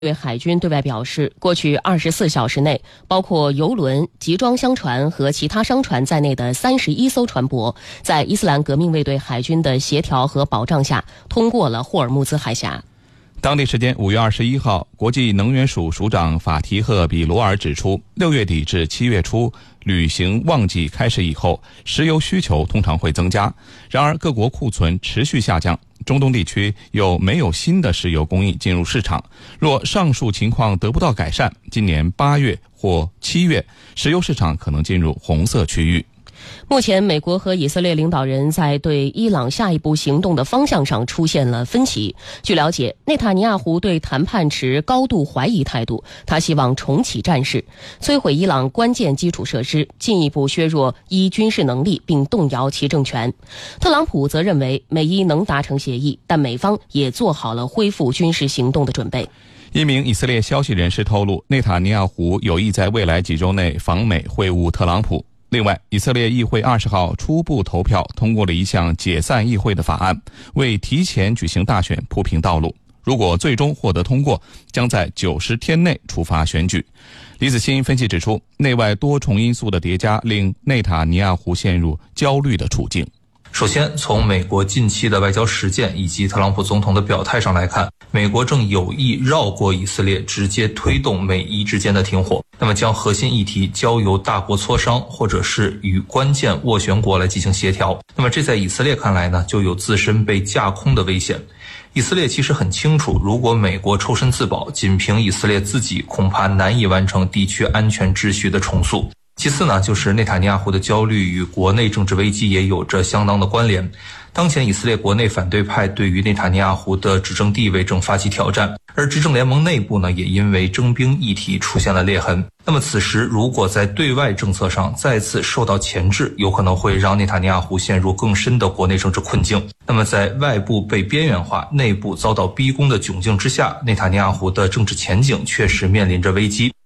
对海军对外表示，过去24小时内，包括油轮、集装箱船和其他商船在内的31艘船舶，在伊斯兰革命卫队海军的协调和保障下，通过了霍尔木兹海峡。 当地时间5月21号，国际能源署署长法提赫·比罗尔指出，6月底至7月初旅行旺季开始以后，石油需求通常会增加。然而，各国库存持续下降，中东地区又没有新的石油供应进入市场。若上述情况得不到改善，今年8月或7月，石油市场可能进入红色区域。 目前，美国和以色列领导人在对伊朗下一步行动的方向上出现了分歧。据了解，内塔尼亚胡对谈判持高度怀疑态度，他希望重启战事，摧毁伊朗关键基础设施，进一步削弱伊军事能力并动摇其政权。特朗普则认为美伊能达成协议，但美方也做好了恢复军事行动的准备。 一名以色列消息人士透露，内塔尼亚胡有意在未来几周内访美会晤特朗普。另外，以色列议会20号初步投票通过了一项解散议会的法案，为提前举行大选铺平道路。如果最终获得通过，将在90天内出发选举。李子欣分析指出，内外多重因素的叠加令内塔尼亚胡陷入焦虑的处境。 首先，从美国近期的外交实践以及特朗普总统的表态上来看，美国正有意绕过以色列，直接推动美伊之间的停火，那么将核心议题交由大国磋商，或者是与关键斡旋国来进行协调。那么这在以色列看来呢，就有自身被架空的危险。以色列其实很清楚，如果美国抽身自保，仅凭以色列自己恐怕难以完成地区安全秩序的重塑。其次呢，就是内塔尼亚胡的焦虑与国内政治危机也有着相当的关联。当前以色列国内反对派对于内塔尼亚胡的执政地位正发起挑战，而执政联盟内部呢，也因为征兵议题出现了裂痕。那么此时如果在对外政策上再次受到钳制，有可能会让内塔尼亚胡陷入更深的国内政治困境。那么在外部被边缘化，内部遭到逼宫的窘境之下，内塔尼亚胡的政治前景确实面临着危机。